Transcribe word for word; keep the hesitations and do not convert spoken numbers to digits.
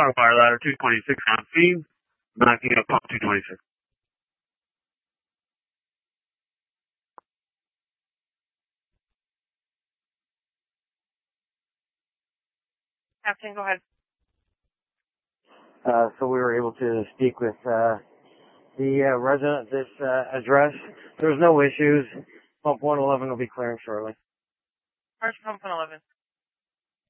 Tower Fire Ladder two twenty-six on scene, backing up pump two twenty-six. Captain, go ahead. Uh, so we were able to speak with uh, the uh, resident at this uh, address. There's no issues. Pump one eleven will be clearing shortly. Where's pump one eleven?